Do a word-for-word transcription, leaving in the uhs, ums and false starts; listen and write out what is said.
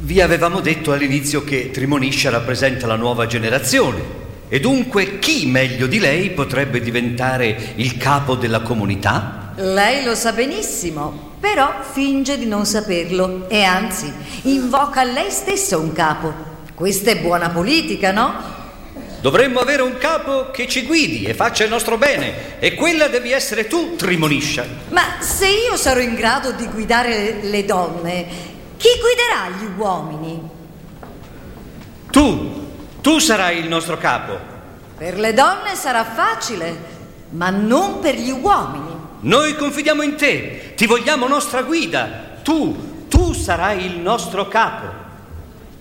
Vi avevamo detto all'inizio che Trimoniscia rappresenta la nuova generazione e dunque chi meglio di lei potrebbe diventare il capo della comunità? Lei lo sa benissimo, però finge di non saperlo e anzi invoca lei stessa un capo. Questa è buona politica, no? Dovremmo avere un capo che ci guidi e faccia il nostro bene, e quella devi essere tu, Trimoniscia. Ma se io sarò in grado di guidare le donne, chi guiderà gli uomini? Tu, tu sarai il nostro capo. Per le donne sarà facile, ma non per gli uomini. Noi confidiamo in te, ti vogliamo nostra guida. Tu, tu sarai il nostro capo.